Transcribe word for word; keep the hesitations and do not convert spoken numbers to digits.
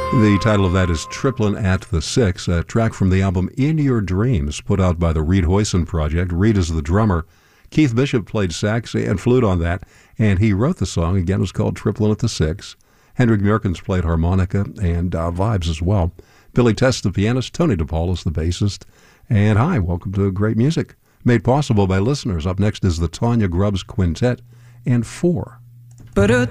The title of that is Triplin' at the Six, a track from the album In Your Dreams, put out by the Reed Hoyson Project. Reed is the drummer. Keith Bishop played sax and flute on that, and he wrote the song. Again, it was called Triplin' at the Six. Hendrik Merkens played harmonica and uh, vibes as well. Billy Test, the pianist. Tony DePaul is the bassist. And hi, welcome to Great Music, made possible by listeners. Up next is the Tanya Grubbs Quintet and Four. But